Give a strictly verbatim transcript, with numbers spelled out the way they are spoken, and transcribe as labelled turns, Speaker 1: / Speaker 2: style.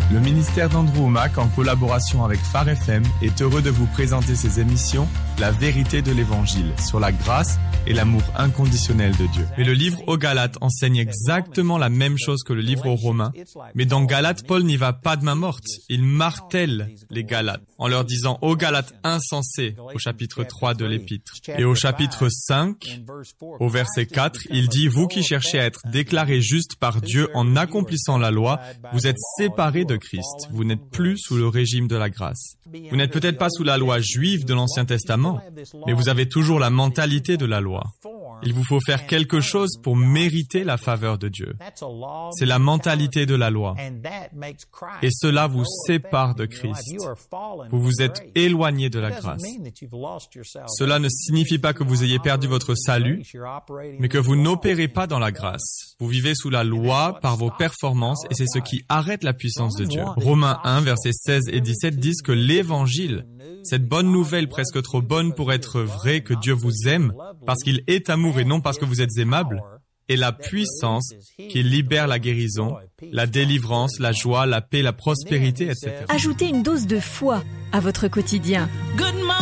Speaker 1: Le ministère d'Andrew Wommack, en collaboration avec Phare F M, est heureux de vous présenter ses émissions « La vérité de l'Évangile » sur la grâce et l'amour inconditionnel de Dieu. Et le livre aux Galates enseigne exactement la même chose que le livre aux Romains, mais dans Galates, Paul n'y va pas de main morte. Il martèle les Galates en leur disant aux Galates insensés au chapitre trois de l'Épître. Et au chapitre cinq, au verset quatre, il dit « Vous qui cherchez à être déclarés justes par Dieu en accomplissant la loi, vous êtes séparés de Christ. Vous n'êtes plus sous le régime de la grâce. Vous n'êtes peut-être pas sous la loi juive de l'Ancien Testament, mais vous avez toujours la mentalité de la loi. Il vous faut faire quelque chose pour mériter la faveur de Dieu. C'est la mentalité de la loi. Et cela vous sépare de Christ. Vous vous êtes éloigné de la grâce. Cela ne signifie pas que vous ayez perdu votre salut, mais que vous n'opérez pas dans la grâce. Vous vivez sous la loi par vos performances et c'est ce qui arrête la puissance de Dieu. Romains un, versets seize et dix-sept disent que l'Évangile, cette bonne nouvelle presque trop bonne pour être vraie que Dieu vous aime, parce qu'il est amour et non parce que vous êtes aimable, est la puissance qui libère la guérison, la délivrance, la joie, la paix, la prospérité, et cetera.
Speaker 2: Ajoutez une dose de foi à votre quotidien.
Speaker 3: Good